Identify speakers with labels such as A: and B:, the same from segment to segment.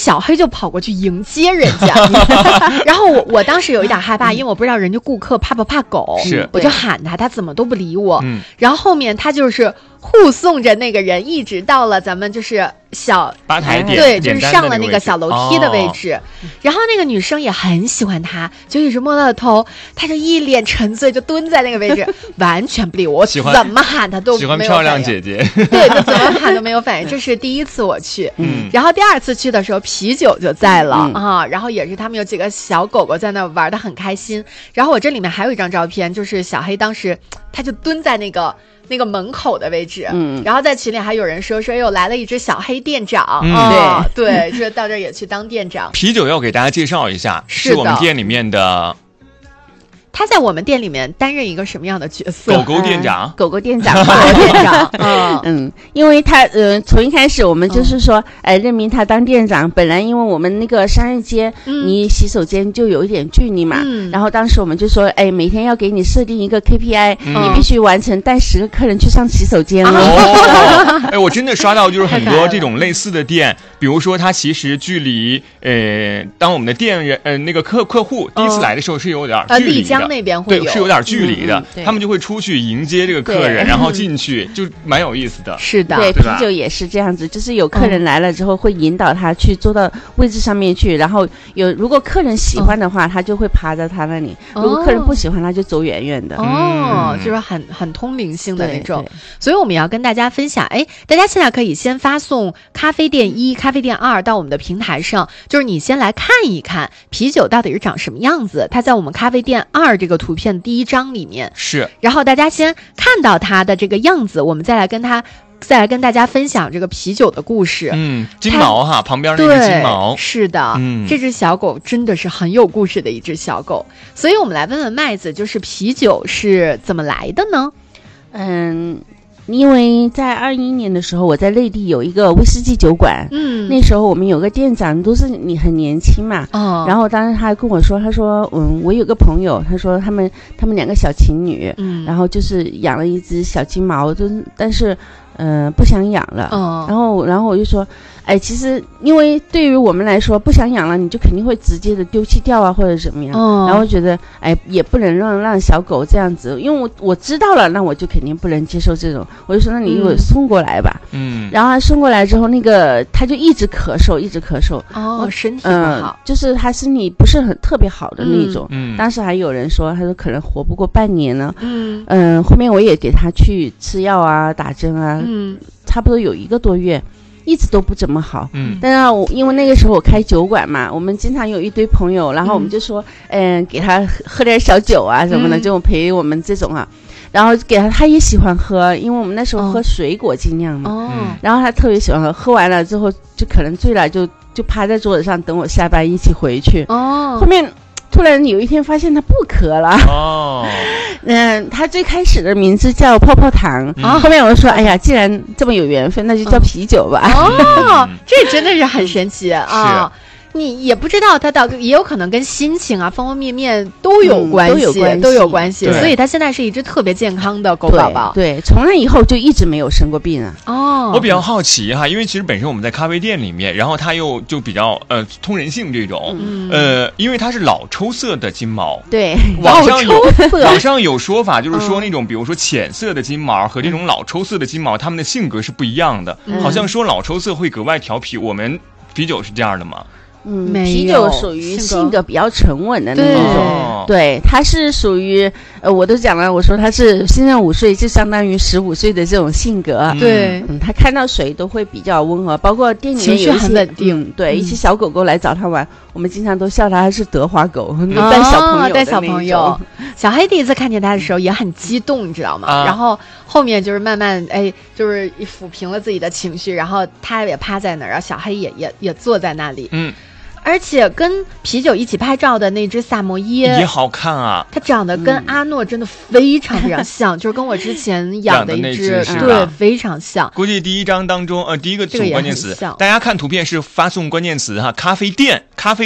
A: 小黑就跑过去迎接人家，然后我当时有一点害怕，因为我不知道人家顾客怕不怕狗，我就喊他，他怎么都不理我。然后后面他就是护送着那个人一直到了咱们就是小
B: 吧台点，
A: 对，就是上了那个小楼梯的位置。然后那个女生也很喜欢他，就一直摸他的头，他就一脸沉醉，就蹲在那个位置，完全不理我，怎么喊他都没有反应。
B: 喜欢漂亮姐姐，
A: 对，就怎么喊都没有反应。这是第一次我去，然后第二次去的时候，啤酒就在了啊，然后也是他们有几个小狗狗在那玩得很开心。然后我这里面还有一张照片，就是小黑当时他就蹲在那个门口的位置，然后在群里还有人说又来了一只小黑店长，对，说到这儿也去当店长。
B: 啤酒要给大家介绍一下，是我们店里面的。
A: 他在我们店里面担任一个什么样的角色？
B: 狗狗店长，
C: 狗狗店长，
A: 狗狗店长。
C: 因为他从一开始我们就是说，任命他当店长。本来因为我们那个商业街，离洗手间就有一点距离嘛。然后当时我们就说，每天要给你设定一个 KPI，你必须完成带10个客人去上洗手间。
B: 我真的刷到就是很多这种类似的店，比如说他其实距离当我们的店人那个客户第一次来的时候是有点距离的。
A: 丽江那边会有，
B: 对，是有点距离的，他们就会出去迎接这个客人，然后进去，就蛮有意思的。
A: 是的，
C: 对，啤酒也是这样子，就是有客人来了之后，会引导他去坐到位置上面去，然后如果客人喜欢的话，他就会趴在他那里；如果客人不喜欢，他就走远远的。
A: 就是很通灵性的那种。所以我们要跟大家分享，大家现在可以先发送咖啡店1、咖啡店2到我们的平台上，就是你先来看一看啤酒到底是长什么样子，它在我们咖啡店2这个图片第1张里面
B: 是，
A: 然后大家先看到它的这个样子，我们再来跟大家分享这个啤酒的故事。
B: 金毛哈，旁边那个金毛，
A: 是的，这只小狗真的是很有故事的一只小狗。所以我们来问问麦子，就是啤酒是怎么来的呢？
C: 因为在21年的时候，我在内地有一个威士忌酒馆，那时候我们有个店长，都是你很年轻嘛，然后当时他跟我说，他说，我有个朋友，他说他们2个小情侣，然后就是养了一只小金毛，但是不想养了，然后我就说，其实因为对于我们来说，不想养了，你就肯定会直接的丢弃掉啊，或者怎么样。然后觉得，也不能让小狗这样子，因为我知道了，那我就肯定不能接受这种。我就说，那你给我送过来吧。然后他送过来之后，他就一直咳嗽，一直咳嗽。
A: 身体不好，
C: 就是他身体不是特别好的那种。当时还有人说，他说可能活不过半年呢。后面我也给他去吃药啊，打针啊。差不多有1个多月，一直都不怎么好。但是因为那个时候我开酒馆嘛，我们经常有一堆朋友，然后我们就说，给他喝点小酒啊什么的，就陪我们这种啊。然后给他也喜欢喝，因为我们那时候喝水果精酿嘛。然后他特别喜欢喝，喝完了之后就可能醉了，就趴在桌子上等我下班一起回去。后面突然有一天发现他不咳了。他最开始的名字叫泡泡糖，后面我说，哎呀，既然这么有缘分，那就叫啤酒吧。
A: 这真的是很神奇啊！你也不知道它也有可能跟心情啊方方面面都有关系，所以它现在是一只特别健康的狗宝宝。
C: 对，从那以后就一直没有生过病啊。
B: 我比较好奇哈，因为其实本身我们在咖啡店里面，然后它又就比较通人性这种，因为它是老抽色的金毛。
C: 对，
B: 网上有说法，就是说那种比如说浅色的金毛和这种老抽色的金毛，它们的性格是不一样的。好像说老抽色会格外调皮，我们啤酒是这样的吗？
C: 啤酒属于性格比较沉稳的那种，对，它是属于我都讲了，我说它是现在5岁，就相当于15岁的这种性格。
A: 对，
C: 它看到谁都会比较温和，包括店里面有一些
A: 情绪很稳定。
C: 对，一些小狗狗来找他玩，我们经常都笑它是德华狗，带小朋友。
A: 小黑第一次看见它的时候也很激动，你知道吗？然后后面就是慢慢就是抚平了自己的情绪，然后它也趴在那儿，然后小黑也坐在那里。而且跟啤酒一起拍照的那只萨摩耶
B: 也好看啊，
A: 它长得跟阿诺真的非常非常像，就是跟我之前养的一只，对，非常像。
B: 估计第1章当中，第一个主关键词，大家看图片是发送关键词哈，咖啡店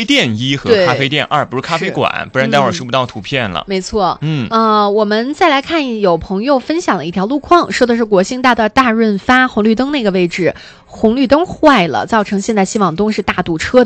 B: 1和咖啡店2，不是咖啡馆，不然待会儿收不到图片了。
A: 没错，我们再来看，有朋友分享了一条路况，说的是国兴大道大润发红绿灯那个位置，红绿灯坏了，造成现在西往东是大堵车的。